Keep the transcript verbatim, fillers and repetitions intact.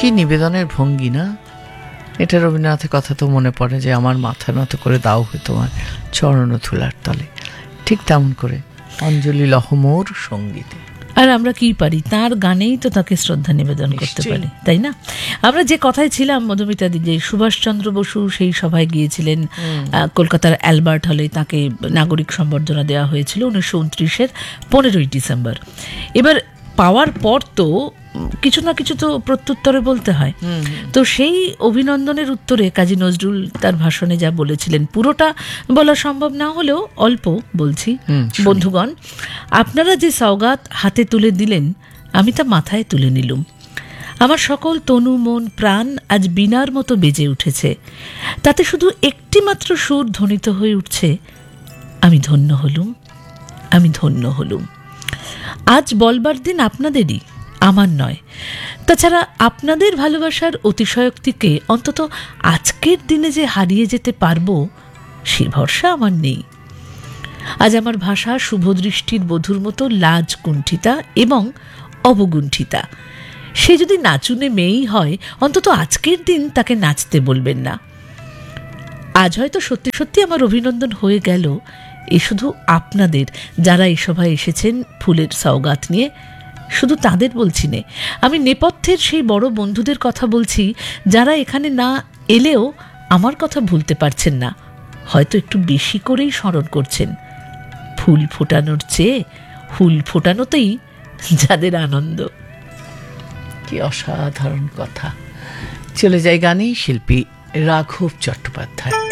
কি নিবেদনের ভঙ্গি না, এটা রবীন্দ্রনাথের কথা তো মনে পড়ে যে আমার মাথা নত করে দাও হয়ে তোমার চরণ ধুলার তলে, ঠিক তেমন করে অঞ্জলি লহমোর সঙ্গীতে। আর আমরা কি পারি, তার গানেই তো তাকে শ্রদ্ধা নিবেদন করতে পারি, তাই না? আমরা যে কথায় ছিলাম মধুমিতা দি, যে সুভাষচন্দ্র বসু সেই সভায় গিয়েছিলেন কলকাতার অ্যালবার্ট হলে, তাকে নাগরিক সম্বর্ধনা দেওয়া হয়েছিল উনিশশো উনত্রিশের পনেরোই ডিসেম্বর। এবার পাওয়ার পর তো কিছু না কিছু তো প্রত্যুত্তরে বলতে হয়। তো সেই অভিনন্দনের উত্তরে কাজী নজরুল তার ভাষণে যা বলেছিলেন, পুরোটা বলা সম্ভব না হলেও অল্প বলছি। বন্ধুগণ, আপনারা যে সওগাত হাতে তুলে দিলেন আমি তা মাথায় তুলে নিলুম। আমার সকল তনু মন প্রাণ আজ বীণার মতো বেজে উঠেছে। তাতে শুধু একটি মাত্র সুর ধ্বনিত হয়ে উঠছে, আমি ধন্য হলুম, আমি ধন্য হলুম। আজ বলবার দিন আপনাদেরই, আমার নয়। তাছাড়া আপনাদের ভালোবাসার অতিশয়োক্তিকে অন্তত আজকের দিনে যে হারিয়ে যেতে পারবো সে ভরসা আমার নেই। আজ আমার ভাষা শুভদৃষ্টির বধূর মতো লাজ কুণ্ঠিতা এবং অবগুণ্ঠিতা। সে যদি নাচুনে মেয়েই হয়, অন্তত আজকের দিন তাকে নাচতে বলবেন না। আজ হয়তো সত্যি সত্যি আমার অভিনন্দন হয়ে গেল, এ শুধু আপনাদের, যারা এই সভায় এসেছেন ফুলের সওগাত নিয়ে, শুধু তাদের বলছি নে, আমি নেপথ্যের সেই বড় বন্ধুদের কথা বলছি, যারা এখানে না এলেও আমার কথা ভুলতে পারছেন না, হয়তো একটু বেশি করেই স্মরণ করছেন। ফুল ফোটানোর চেয়ে হুল ফোটানোতেই যাদের আনন্দ। কি অসাধারণ কথা। চলে যায় গানে শিল্পী রাঘব চট্টোপাধ্যায়।